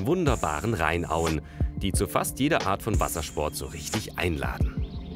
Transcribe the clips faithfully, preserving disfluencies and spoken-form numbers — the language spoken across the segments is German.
wunderbaren Rheinauen, die zu fast jeder Art von Wassersport so richtig einladen.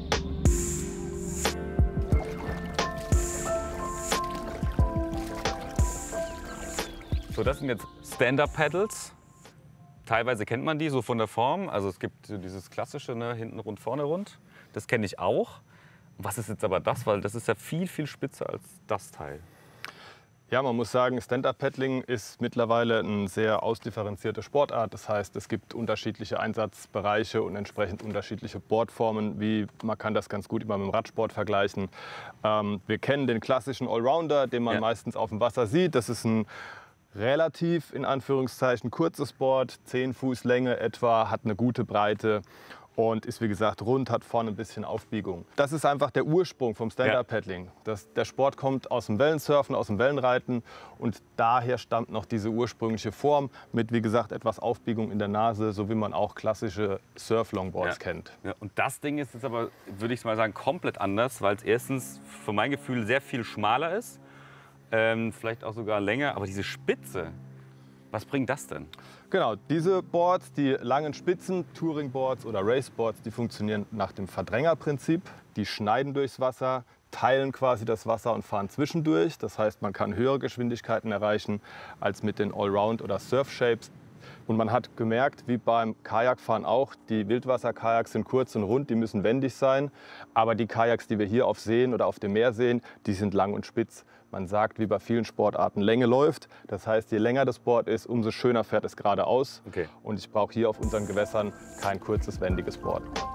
So, das sind jetzt Stand-Up-Paddles. Teilweise kennt man die so von der Form. Also es gibt dieses klassische, ne, hinten rund, vorne rund. Das kenne ich auch. Was ist jetzt aber das? Weil das ist ja viel, viel spitzer als das Teil. Ja, man muss sagen, Stand-Up-Paddling ist mittlerweile eine sehr ausdifferenzierte Sportart. Das heißt, es gibt unterschiedliche Einsatzbereiche und entsprechend unterschiedliche Boardformen. Wie, man kann das ganz gut immer mit dem Radsport vergleichen. Ähm, wir kennen den klassischen Allrounder, den man ja. meistens auf dem Wasser sieht. Das ist ein relativ, in Anführungszeichen, kurzes Board, zehn Fuß Länge etwa, hat eine gute Breite und ist, wie gesagt, rund, hat vorne ein bisschen Aufbiegung. Das ist einfach der Ursprung vom Stand-Up-Paddling. Das, der Sport kommt aus dem Wellensurfen, aus dem Wellenreiten und daher stammt noch diese ursprüngliche Form mit, wie gesagt, etwas Aufbiegung in der Nase, so wie man auch klassische Surf-Longboards ja. kennt. Ja, und das Ding ist jetzt aber, würde ich mal sagen, komplett anders, weil es erstens für mein Gefühl sehr viel schmaler ist. Ähm, vielleicht auch sogar länger, aber diese Spitze, was bringt das denn? Genau, diese Boards, die langen Spitzen, Touringboards oder Raceboards, die funktionieren nach dem Verdrängerprinzip. Die schneiden durchs Wasser, teilen quasi das Wasser und fahren zwischendurch. Das heißt, man kann höhere Geschwindigkeiten erreichen als mit den Allround- oder Surf-Shapes. Und man hat gemerkt, wie beim Kajakfahren auch, die Wildwasser-Kajaks sind kurz und rund, die müssen wendig sein. Aber die Kajaks, die wir hier auf Seen oder auf dem Meer sehen, die sind lang und spitz. Man sagt, wie bei vielen Sportarten, Länge läuft. Das heißt, je länger das Board ist, umso schöner fährt es geradeaus. Okay. Und ich brauche hier auf unseren Gewässern kein kurzes, wendiges Board.